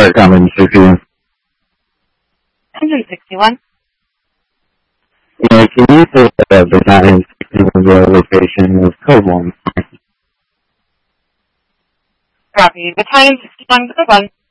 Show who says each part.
Speaker 1: car coming to you?
Speaker 2: 161.
Speaker 1: Yeah, can you pull that up? The 961 location was code 1.
Speaker 2: Copy. The time 61 to the 1.